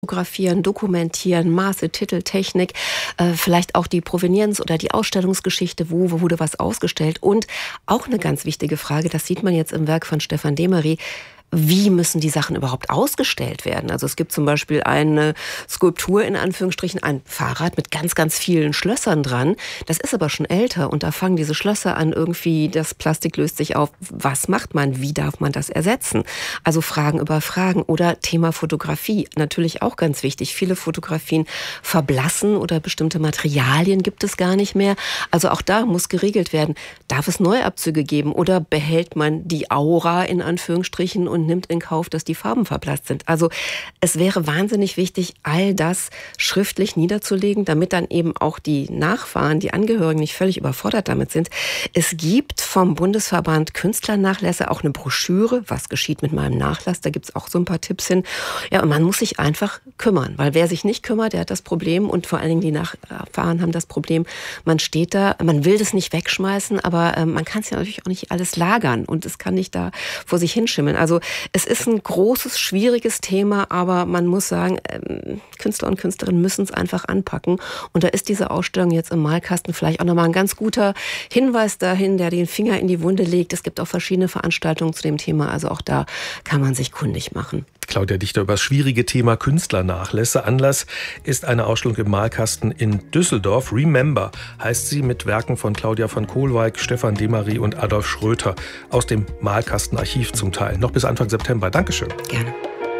Fotografieren, dokumentieren, Maße, Titel, Technik, vielleicht auch die Provenienz oder die Ausstellungsgeschichte, wo wurde was ausgestellt. Und auch eine ganz wichtige Frage, das sieht man jetzt im Werk von Stefan Demery: Wie müssen die Sachen überhaupt ausgestellt werden? Also es gibt zum Beispiel eine Skulptur, in Anführungsstrichen, ein Fahrrad mit ganz, ganz vielen Schlössern dran. Das ist aber schon älter und da fangen diese Schlösser an, irgendwie das Plastik löst sich auf. Was macht man? Wie darf man das ersetzen? Also Fragen über Fragen. Oder Thema Fotografie, natürlich auch ganz wichtig. Viele Fotografien verblassen oder bestimmte Materialien gibt es gar nicht mehr. Also auch da muss geregelt werden. Darf es Neuabzüge geben oder behält man die Aura, in Anführungsstrichen, und nimmt in Kauf, dass die Farben verblasst sind? Also es wäre wahnsinnig wichtig, all das schriftlich niederzulegen, damit dann eben auch die Nachfahren, die Angehörigen nicht völlig überfordert damit sind. Es gibt vom Bundesverband Künstlernachlässe auch eine Broschüre, was geschieht mit meinem Nachlass, da gibt es auch so ein paar Tipps hin. Ja, und man muss sich einfach kümmern, weil wer sich nicht kümmert, der hat das Problem, und vor allen Dingen die Nachfahren haben das Problem, man steht da, man will das nicht wegschmeißen, aber man kann es ja natürlich auch nicht alles lagern und es kann nicht da vor sich hinschimmeln. Also es ist ein großes, schwieriges Thema, aber man muss sagen, Künstler und Künstlerinnen müssen es einfach anpacken. Und da ist diese Ausstellung jetzt im Malkasten vielleicht auch nochmal ein ganz guter Hinweis dahin, der den Finger in die Wunde legt. Es gibt auch verschiedene Veranstaltungen zu dem Thema, also auch da kann man sich kundig machen. Claudia Dichter über das schwierige Thema Künstlernachlässe. Anlass ist eine Ausstellung im Malkasten in Düsseldorf. Remember heißt sie, mit Werken von Claudia von Kohlweig, Stefan Demery und Adolf Schröter aus dem Malkastenarchiv zum Teil. Noch bis Anfang September. Dankeschön. Gerne.